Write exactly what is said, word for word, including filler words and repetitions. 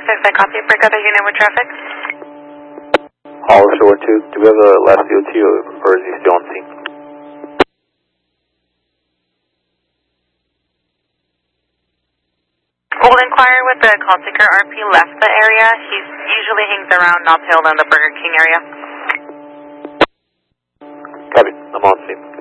six, I copy. Break other unit with traffic. All shore two, do we have a last D O T or, or is he still on scene? We'll inquire with the call taker. R P left the area. He usually hangs around Nob Hill and the Burger King area. Copy, I'm on scene.